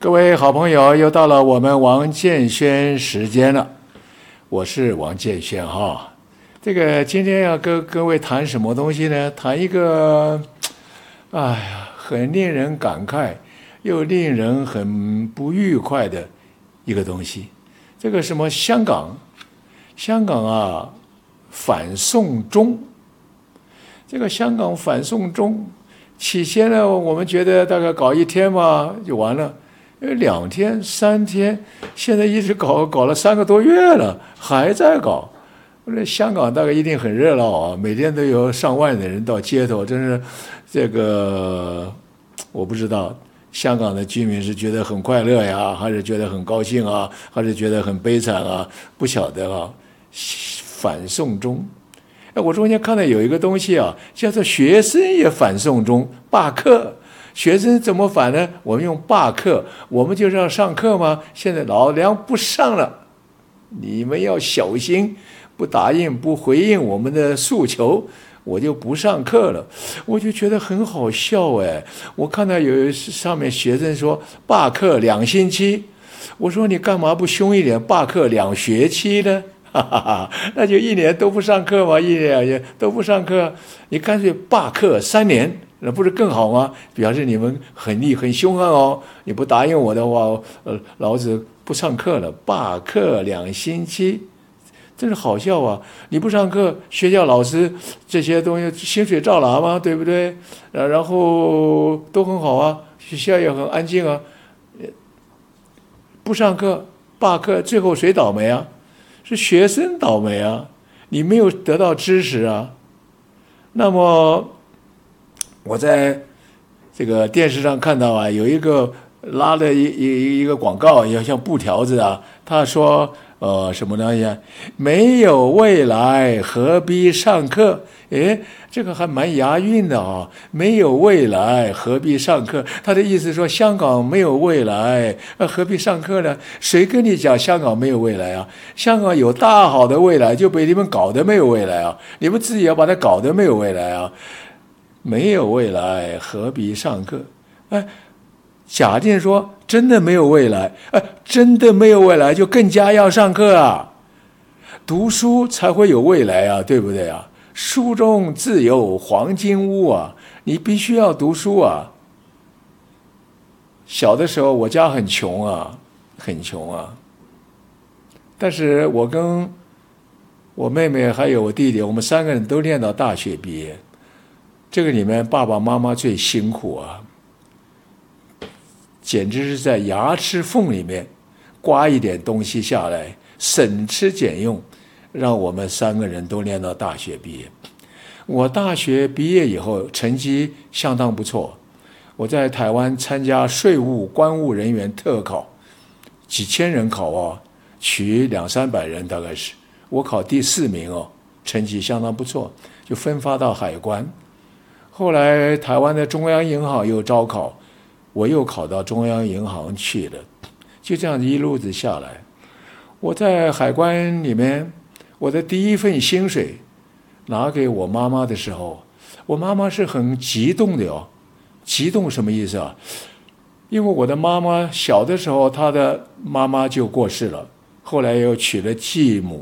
各位好朋友，又到了我们王建轩时间了。我是王建轩哈。这个今天要跟各位谈什么东西呢？谈一个，很令人感慨，又令人很不愉快的一个东西。这个什么香港啊，反送中。这个香港反送中，起先呢，我们觉得大概搞一天嘛就完了。2天、3天，现在一直搞了3个多月了，还在搞。那香港大概一定很热闹啊，每天都有上万的人到街头，真是这个我不知道，香港的居民是觉得很快乐呀，还是觉得很高兴啊，还是觉得很悲惨啊？不晓得啊。反送中，我中间看到有一个东西啊，叫做学生也反送中，罢课。学生怎么反呢？我们用罢课，我们就是要上课吗？现在老娘不上了，你们要小心，不答应不回应我们的诉求，我就不上课了。我就觉得很好笑哎！我看到有上面学生说罢课2星期，我说你干嘛不凶一点，罢课2学期呢？那就1年都不上课嘛，1年2年都不上课，你干脆罢课3年。那不是更好吗？表示你们很凶悍哦！你不答应我的话，老子不上课了，罢课2星期，真是好笑啊！你不上课，学校老师这些东西薪水照拿吗？对不对？然后都很好啊，学校也很安静啊。不上课，罢课，最后谁倒霉啊？是学生倒霉啊！你没有得到知识啊。那么我在这个电视上看到啊，有一个拉的一个广告，也像布条子啊。他说什么东西啊？没有未来何必上课？诶，这个还蛮押韵的啊。没有未来何必上课？他的意思说香港没有未来，何必上课呢？谁跟你讲香港没有未来啊？香港有大好的未来，就被你们搞得没有未来啊！你们自己要把它搞得没有未来啊！没有未来何必上课？假定说真的没有未来，真的没有未来就更加要上课啊！读书才会有未来啊，对不对啊？书中自有黄金屋啊，你必须要读书啊！小的时候我家很穷啊，很穷啊，但是我跟我妹妹还有我弟弟，我们3个人都念到大学毕业。这个里面爸爸妈妈最辛苦啊，简直是在牙齿缝里面刮一点东西下来，省吃俭用，让我们3个人都念到大学毕业。我大学毕业以后成绩相当不错，我在台湾参加税务关务人员特考，几千人考哦，取200-300人大概是，我考第4名哦，成绩相当不错，就分发到海关。后来台湾的中央银行又招考，我又考到中央银行去了，就这样一路子下来。我在海关里面，我的第一份薪水拿给我妈妈的时候，我妈妈是很激动的哦。激动什么意思啊？因为我的妈妈小的时候，她的妈妈就过世了，后来又娶了继母，